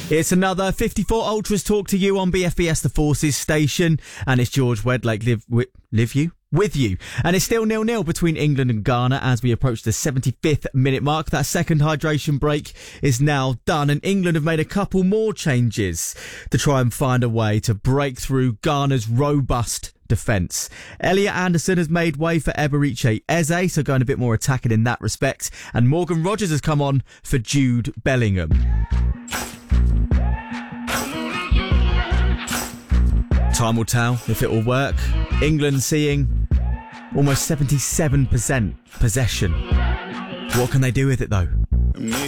It's another 54 Ultras talk to you on BFBS The Forces station, and it's George Wedlake with you. And it's still 0-0 between England and Ghana as we approach the 75th minute mark. That second hydration break is now done, and England have made a couple more changes to try and find a way to break through Ghana's robust defence. Elliot Anderson has made way for Eberiche Eze, so going a bit more attacking in that respect, and Morgan Rogers has come on for Jude Bellingham. Time will tell if it will work. England seeing almost 77% possession. What can they do with it though?